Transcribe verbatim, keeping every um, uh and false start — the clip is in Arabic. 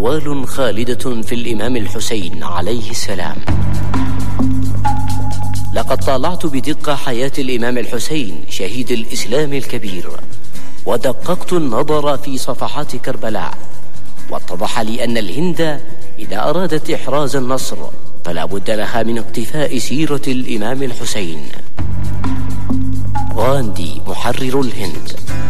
أقوال خالدة في الإمام الحسين عليه السلام. لقد طالعت بدقة حياة الإمام الحسين شهيد الإسلام الكبير، ودققت النظر في صفحات كربلاء، واتضح لي أن الهند إذا أرادت إحراز النصر فلا بد لها من اقتفاء سيرة الإمام الحسين. غاندي محرر الهند.